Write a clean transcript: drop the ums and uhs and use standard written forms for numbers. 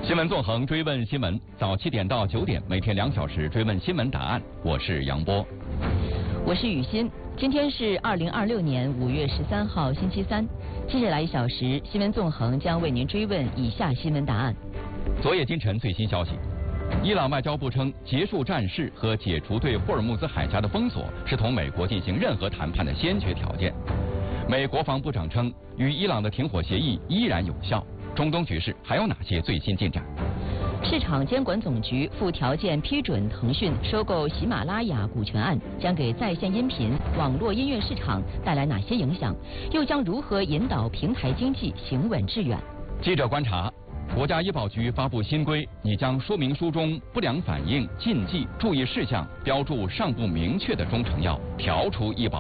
新闻纵横追问新闻，早7点到9点，每天2小时追问新闻答案。我是杨波， 我是雨欣。今天是2026年5月13号，星期三。接下来1小时，新闻纵横将为您追问以下新闻答案。 昨夜今晨最新消息，伊朗外交部称，结束战事和解除对霍尔木兹海峡的封锁是同美国进行任何谈判的先决条件。美国防部长称，与伊朗的停火协议依然有效。中东局势还有哪些最新进展？ 市场监管总局附条件批准腾讯收购喜马拉雅股权案，将给在线音频、网络音乐市场带来哪些影响？又将如何引导平台经济行稳致远？ 记者观察，国家医保局发布新规，拟将说明书中不良反应、禁忌、注意事项标注尚不明确的中成药调出医保